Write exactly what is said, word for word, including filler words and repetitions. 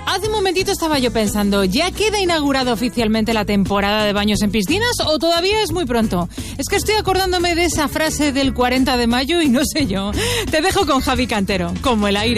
Hace un momentito estaba yo pensando, ¿ya queda inaugurada oficialmente la temporada de baños en piscinas o todavía es muy pronto? Es que estoy acordándome de esa frase del cuarenta de mayo y no sé yo. Te dejo con Javi Cantero, como el aire.